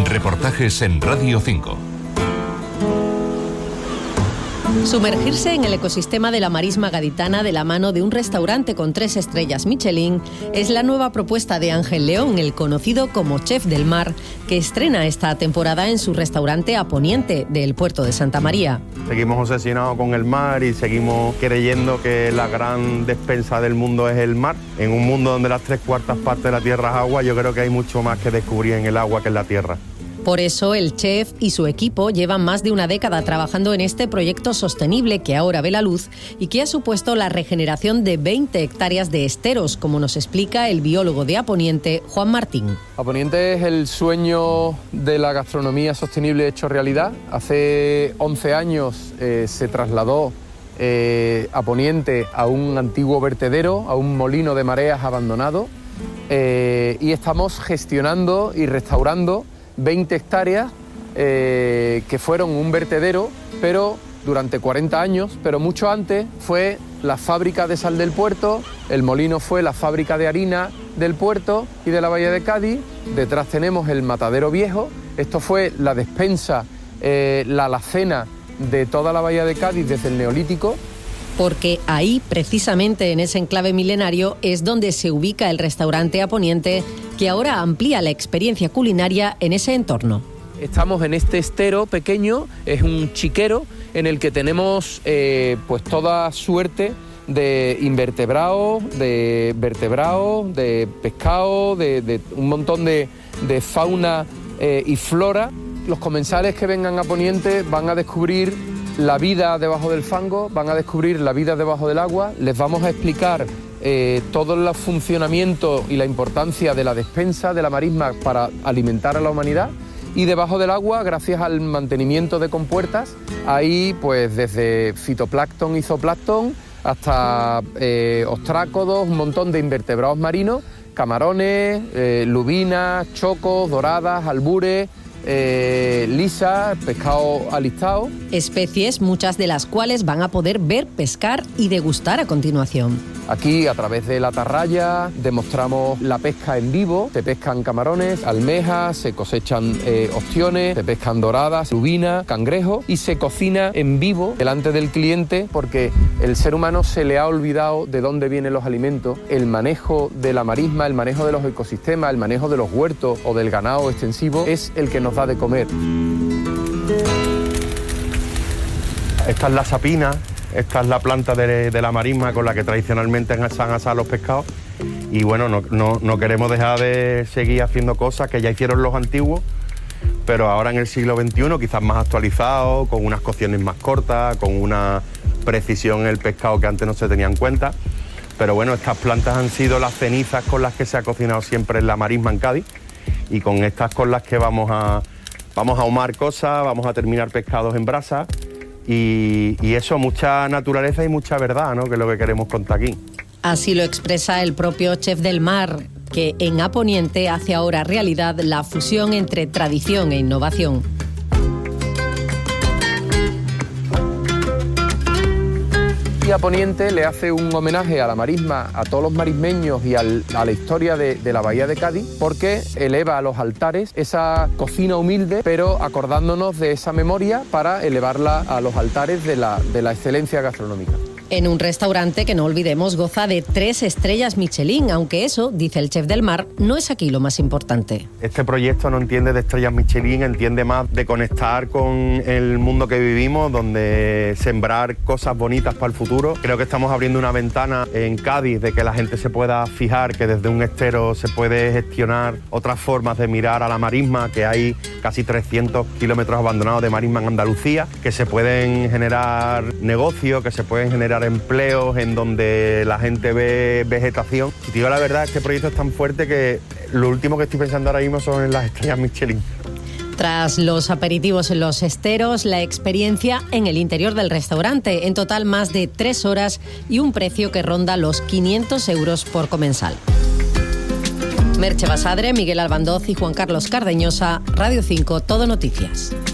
Reportajes en Radio 5. Sumergirse en el ecosistema de la marisma gaditana de la mano de un restaurante con 3 estrellas Michelin es la nueva propuesta de Ángel León, el conocido como Chef del Mar, que estrena esta temporada en su restaurante A Poniente del puerto de Santa María. Seguimos obsesionados con el mar y seguimos creyendo que la gran despensa del mundo es el mar. En un mundo donde las 3/4 partes de la tierra es agua, yo creo que hay mucho más que descubrir en el agua que en la tierra. Por eso el chef y su equipo llevan más de una década trabajando en este proyecto sostenible que ahora ve la luz y que ha supuesto la regeneración de 20 hectáreas de esteros, como nos explica el biólogo de A Poniente, Juan Martín. A Poniente es el sueño de la gastronomía sostenible hecho realidad. Hace 11 años se trasladó A Poniente a un antiguo vertedero, a un molino de mareas abandonado, y estamos gestionando y restaurando 20 hectáreas que fueron un vertedero, pero durante 40 años, pero mucho antes fue la fábrica de sal del puerto, el molino fue la fábrica de harina del puerto y de la bahía de Cádiz, detrás tenemos el matadero viejo, esto fue la despensa, la alacena de toda la bahía de Cádiz desde el Neolítico. Porque ahí, precisamente en ese enclave milenario, es donde se ubica el restaurante A Poniente, que ahora amplía la experiencia culinaria en ese entorno. Estamos en este estero pequeño, es un chiquero en el que tenemos pues toda suerte de invertebrados, de vertebrados, de pescado, de un montón de fauna y flora. Los comensales que vengan a Poniente van a descubrir la vida debajo del fango, van a descubrir la vida debajo del agua, les vamos a explicar todo el funcionamiento y la importancia de la despensa de la marisma para alimentar a la humanidad. Y debajo del agua, gracias al mantenimiento de compuertas, hay pues desde fitoplancton y zooplancton hasta ostrácodos, un montón de invertebrados marinos, camarones, lubinas, chocos, doradas, albures, lisa, pescado alistado. Especies, muchas de las cuales van a poder ver, pescar y degustar a continuación. Aquí, a través de la atarraya, demostramos la pesca en vivo. Se pescan camarones, almejas, se cosechan ostiones, se pescan doradas, lubinas, cangrejos y se cocina en vivo delante del cliente porque el ser humano se le ha olvidado de dónde vienen los alimentos. El manejo de la marisma, el manejo de los ecosistemas, el manejo de los huertos o del ganado extensivo es el que nos da de comer. Esta es la sapina, esta es la planta de la marisma con la que tradicionalmente se han asado los pescados y bueno, no queremos dejar de seguir haciendo cosas que ya hicieron los antiguos, pero ahora en el siglo XXI quizás más actualizado, con unas cocciones más cortas, con una precisión en el pescado que antes no se tenía en cuenta. Pero bueno, estas plantas han sido las cenizas con las que se ha cocinado siempre en la marisma en Cádiz y con estas con las que vamos a ahumar cosas, vamos a terminar pescados en brasa y eso, mucha naturaleza y mucha verdad, ¿no?, que es lo que queremos contar aquí. Así lo expresa el propio Chef del Mar, que en A Poniente hace ahora realidad la fusión entre tradición e innovación. A Poniente le hace un homenaje a la marisma, a todos los marismeños y a la historia de la bahía de Cádiz, porque eleva a los altares esa cocina humilde, pero acordándonos de esa memoria para elevarla a los altares de la excelencia gastronómica. En un restaurante que, no olvidemos, goza de 3 estrellas Michelin, aunque eso, dice el Chef del Mar, no es aquí lo más importante. Este proyecto no entiende de estrellas Michelin, entiende más de conectar con el mundo que vivimos, donde sembrar cosas bonitas para el futuro. Creo que estamos abriendo una ventana en Cádiz de que la gente se pueda fijar que desde un estero se puede gestionar otras formas de mirar a la marisma, que hay casi 300 kilómetros abandonados de marisma en Andalucía, que se pueden generar negocios, que se pueden generar empleos en donde la gente ve vegetación. Si te digo la verdad, este proyecto es tan fuerte que lo último que estoy pensando ahora mismo son en las estrellas Michelin. Tras los aperitivos en los esteros, la experiencia en el interior del restaurante. En total, más de 3 horas y un precio que ronda los 500 euros por comensal. Merche Basadre, Miguel Albandoz y Juan Carlos Cardeñosa, Radio 5, Todo Noticias.